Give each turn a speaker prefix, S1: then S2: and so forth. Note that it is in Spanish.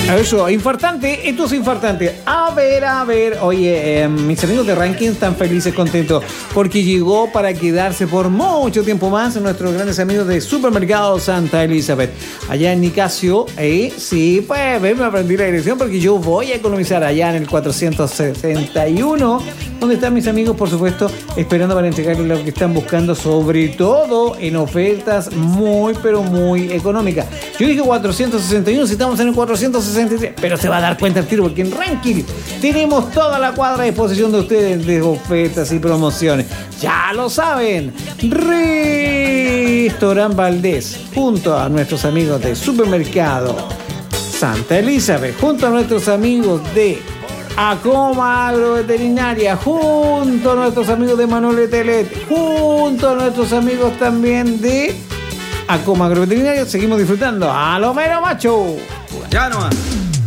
S1: Eso, infartante, esto es infartante. A ver, oye, mis amigos de Ranking están felices, contentos, porque llegó para quedarse por mucho tiempo más nuestros grandes amigos de Supermercado Santa Elizabeth. Allá en Nicasio, sí, pues, me aprendí la dirección porque yo voy a economizar allá en el 461, donde están mis amigos, por supuesto, esperando para entregarles lo que están buscando, sobre todo en ofertas muy, pero muy económicas. Yo dije 461, si estamos en el 463, pero se va a dar cuenta el tiro porque en Ranking tenemos toda la cuadra a disposición de ustedes de ofertas y promociones. Ya lo saben, Restaurant Valdés, junto a nuestros amigos de Supermercado Santa Elizabeth, junto a nuestros amigos de Acoma Agroveterinaria, junto a nuestros amigos de Manuel Telet, junto a nuestros amigos también de Acoma Agroveterinaria, seguimos disfrutando a lo mero macho.
S2: Ya nomás.